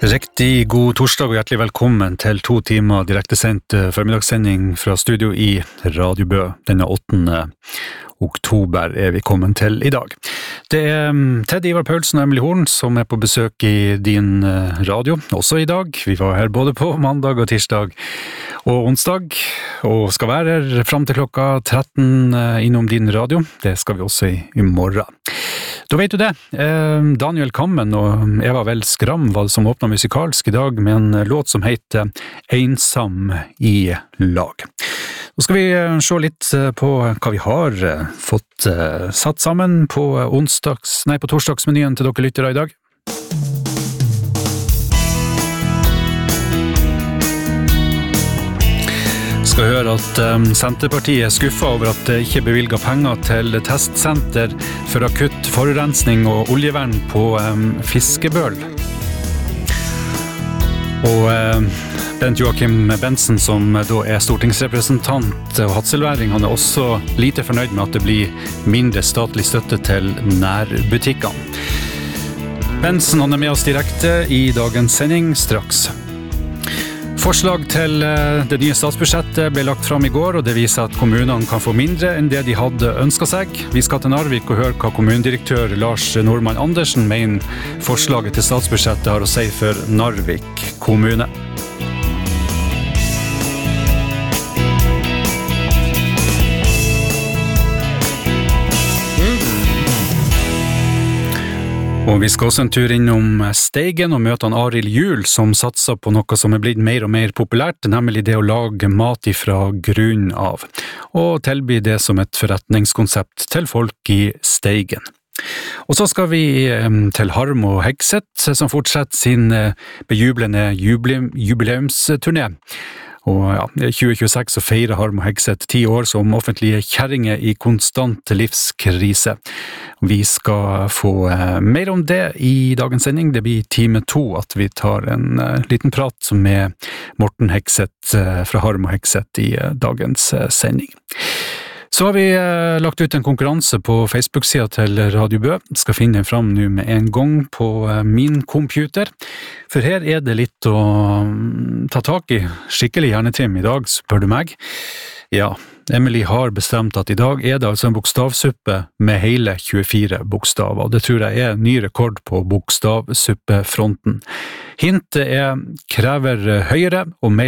Riktig god torsdag og hjertelig velkommen til 2 timer direktesendt formidagssending fra studio i Radio Bø. Denne 8. oktober vi kommet til i dag. Det Ted Ivar Paulsen og Emily Horn som på besøk i din radio, også i dag. Vi var her både på mandag og tirsdag og onsdag, og skal være her frem til klokka 13 innom din radio. Det skal vi også i morgen. Da vet du det. Daniel Kammen og Eva Vel Skram var det som åpnet musikalsk i dag med en låt som heter «Ensam i lag». Nå skal vi se litt på hva vi har fått satt sammen på torsdagsmenyen til dere lyttere i dag. Skal høre at Senterpartiet skuffet over at det ikke bevilget penger til testsenter for akutt forurensning og oljevern på Fiskebøl. Og Bent Joachim Bensen, som da stortingsrepresentant og hatselværing, han også lite fornøyd med at det blir mindre statlig støtte til nærbutikkene. Bensen han med oss direkte i dagens sending straks. Forslag til det nye statsbudsjettet ble lagt fram i går, og det viser at kommunene kan få mindre enn det de hadde ønsket seg. Vi skal til Narvik og høre hva kommunedirektør Lars Normann Andersen mener forslaget til statsbudsjettet har å si for Narvik kommune. Og vi skal også en tur innom Steigen og møte Arild Juhl, som satser på noe som blitt mer og mer populært, nemlig det å lage mat ifra grunn av, og tilby det som et forretningskonsept til folk i Steigen. Og så skal vi til Harm og Hegseth, som fortsetter sin bejublende jubileumsturné. Og ja, 2026 så feirer Harm og Hegseth 10 år som offentlige kjerringer i konstant livskrise. Vi skal få mer om det i dagens sending. Det blir time 2 at vi tar en liten prat med Morten Hegseth fra Harm og Hegseth i dagens sending. Så har vi lagt ut en konkurranse på Facebook-siden til Radio Bø. Skal finne den fram nå med en gang på min computer. For her det litt å ta tak i. Skikkelig hjernetrim i dag, spør du meg. Ja, Emily har bestemt at i dag det altså en bokstavsuppe med hele 24 bokstaver. Det tror jeg ny rekord på bokstavsuppefronten. Hintet krever høyere og mer